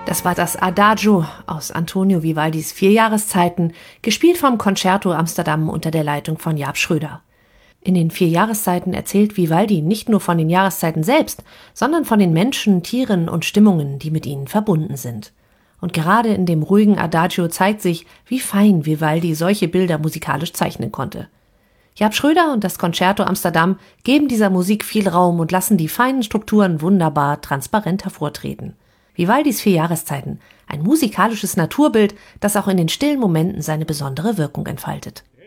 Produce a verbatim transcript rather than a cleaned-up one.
Das war das Adagio aus Antonio Vivaldis Vier Jahreszeiten, gespielt vom Concerto Amsterdam unter der Leitung von Jaap Schröder. In den Vier Jahreszeiten erzählt Vivaldi nicht nur von den Jahreszeiten selbst, sondern von den Menschen, Tieren und Stimmungen, die mit ihnen verbunden sind. Und gerade in dem ruhigen Adagio zeigt sich, wie fein Vivaldi solche Bilder musikalisch zeichnen konnte. Jaap Schröder und das Concerto Amsterdam geben dieser Musik viel Raum und lassen die feinen Strukturen wunderbar transparent hervortreten. Vivaldis Vier Jahreszeiten, ein musikalisches Naturbild, das auch in den stillen Momenten seine besondere Wirkung entfaltet.